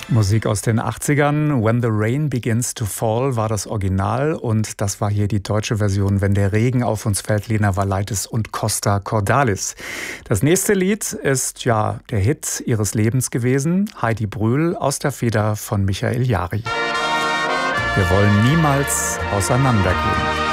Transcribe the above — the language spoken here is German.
Musik aus den 80ern. When the Rain Begins to Fall war das Original und das war hier die deutsche Version, Wenn der Regen auf uns fällt, Lena Valaitis und Costa Cordalis. Das nächste Lied ist ja der Hit ihres Lebens gewesen, Heidi Brühl aus der Feder von Michael Jari. Wir wollen niemals auseinandergehen.